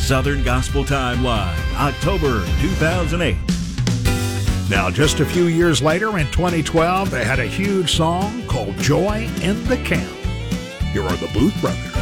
Southern Gospel Time Live, October 2008. Now, just a few years later, in 2012, they had a huge song called Joy in the Camp. Here are the Booth Brothers.